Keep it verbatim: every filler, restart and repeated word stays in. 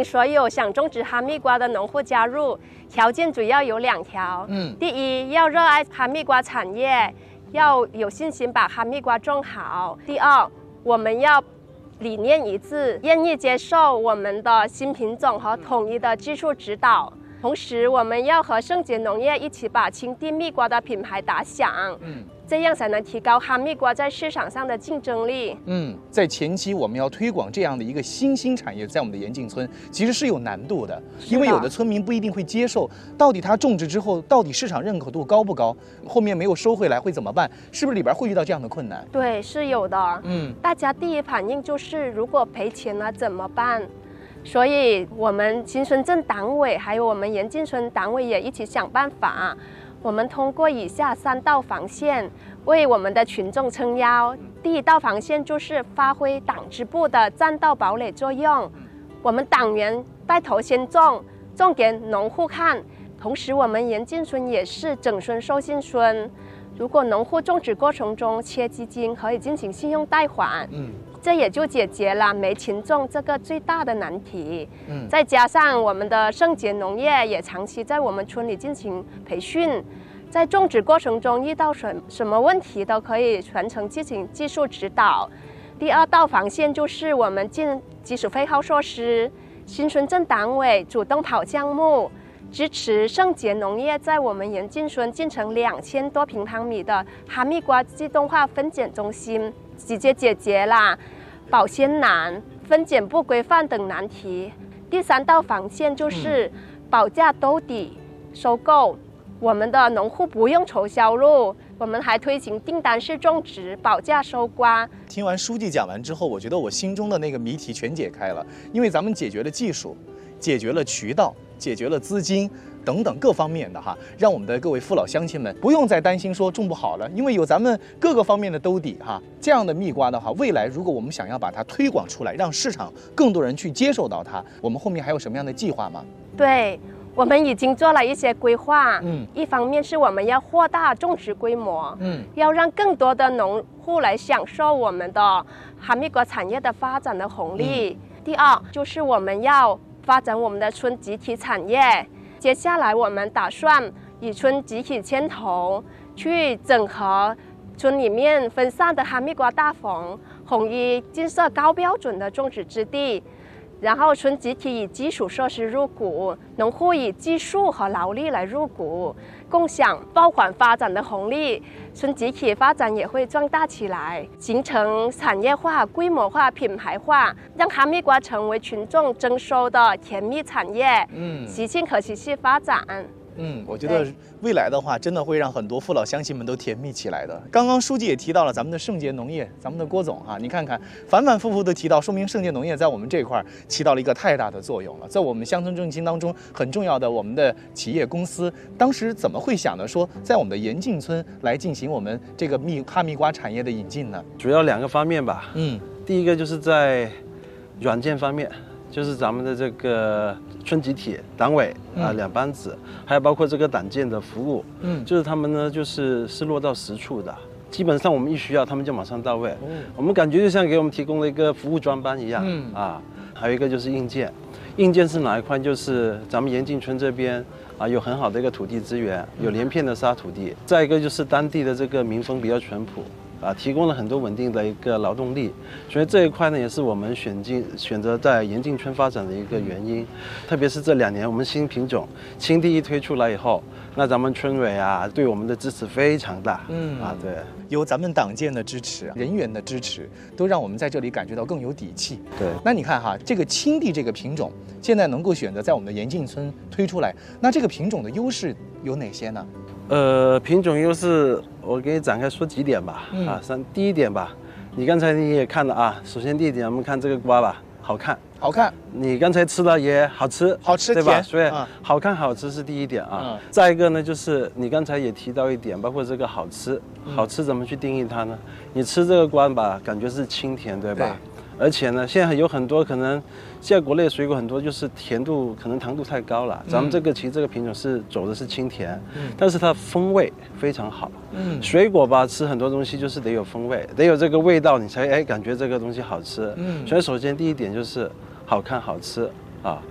请所有想种植哈密瓜的农户加入，条件主要有两条。嗯，第一，要热爱哈密瓜产业，要有信心把哈密瓜种好。第二，我们要理念一致，愿意接受我们的新品种和统一的技术指导。同时，我们要和圣洁农业一起把青地蜜瓜的品牌打响，嗯，这样才能提高哈密瓜在市场上的竞争力。 嗯，在前期我们要推广这样的一个新兴产业，在我们的延庆村其实是有难度的，因为有的村民不一定会接受，到底它种植之后，到底市场认可度高不高，后面没有收回来会怎么办？是不是里边会遇到这样的困难？ 对，是有的。 嗯， 大家第一反应就是如果赔钱了怎么办？所以我们新村镇党委还有我们延庆村党委也一起想办法。我们通过以下三道防线为我们的群众撑腰。第一道防线就是发挥党支部的站道堡垒作用，我们党员带头先种，种给农户看。同时，我们延庆村也是整村授信村，如果农户种植过程中缺基金，可以进行信用贷款。嗯。这也就解决了没钱种这个最大的难题。嗯，再加上我们的圣洁农业也长期在我们村里进行培训，在种植过程中遇到什什么问题都可以全程进行技术指导。第二道防线就是我们进基础配套措施，新村镇党委主动跑项目，支持圣洁农业在我们延庆村建成两千多平方米的哈密瓜自动化分拣中心，直接解决了保鲜难、分拣不规范等难题。第三道防线就是保价兜底收购，我们的农户不用愁销路，我们还推行订单式种植、保价收瓜。 听完书记讲完之后，我觉得我心中的那个谜题全解开了，因为咱们解决了技术，解决了渠道，解决了资金等等各方面的哈，让我们的各位父老乡亲们不用再担心说种不好了，因为有咱们各个方面的兜底哈。这样的蜜瓜的话，未来如果我们想要把它推广出来，让市场更多人去接受到它，我们后面还有什么样的计划吗？ 对，我们已经做了一些规划。嗯，一方面是我们要扩大种植规模，嗯，要让更多的农户来享受我们的哈密瓜产业的发展的红利。嗯、第二就是我们要发展我们的村集体产业。接下来我们打算以村集体牵头，去整合村里面分散的哈密瓜大棚，统一建设高标准的种植之地。然后村集体以基础设施入股，农户以技术和劳力来入股，共享爆款发展的红利，村集体发展也会壮大起来，形成产业化、规模化、品牌化，让哈密瓜成为群众增收的甜蜜产业，嗯，实现可持续发展。 嗯，我觉得未来的话，真的会让很多父老乡亲们都甜蜜起来的。刚刚书记也提到了咱们的圣洁农业，咱们的郭总哈、啊，你看看反反复复的提到，说明圣洁农业在我们这块起到了一个太大的作用了。在我们乡村振兴当中很重要的我们的企业公司，当时怎么会想的说在我们的延庆村来进行我们这个蜜哈密瓜产业的引进呢？ 主要两个方面吧。嗯，第一个就是在软件方面。就是咱们的这个村集体党委啊、呃、两班子，还有包括这个党建的服务，嗯，就是他们呢就是是落到实处的，基本上我们一需要他们就马上到位，嗯，我们感觉就像给我们提供了一个服务专班一样，嗯啊，还有一个就是硬件，硬件是哪一块？就是咱们延庆村这边啊有很好的一个土地资源，有连片的沙土地，再一个就是当地的这个民风比较淳朴。啊，提供了很多稳定的一个劳动力，所以这一块呢，也是我们选进选择在延庆村发展的一个原因。特别是这两年，我们新品种青地一推出来以后，那咱们村委啊，对我们的支持非常大。嗯啊，对， 有咱们党建的支持，人员的支持，都让我们在这里感觉到更有底气。 对， 那你看哈，这个青地这个品种现在能够选择在我们的延庆村推出来，那这个品种的优势有哪些呢？ 呃，品种优势，我给你展开说几点吧。嗯、啊，三，第一点吧，你刚才你也看了啊。首先第一点，我们看这个瓜吧，好看， 好看。 你刚才吃了也好吃， 好吃， 对吧？ 甜所以、 嗯、 好看好吃是第一点啊。嗯、再一个呢，就是你刚才也提到一点，包括这个好吃，好吃怎么去定义它呢？你吃这个瓜吧，感觉是清甜，对吧？对。而且呢，现在有很多可能，现在国内水果很多就是甜度可能糖度太高了。咱们这个其实这个品种是走的是清甜，嗯、但是它风味非常好。嗯，水果吧吃很多东西就是得有风味，得有这个味道，你才哎感觉这个东西好吃。嗯，所以首先第一点就是好看好吃啊。